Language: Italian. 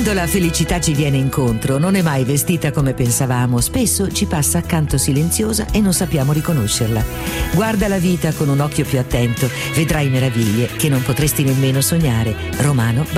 Quando la felicità ci viene incontro non è mai vestita come pensavamo, spesso ci passa accanto silenziosa e non sappiamo riconoscerla. Guarda la vita con un occhio più attento, vedrai meraviglie che non potresti nemmeno sognare. Romano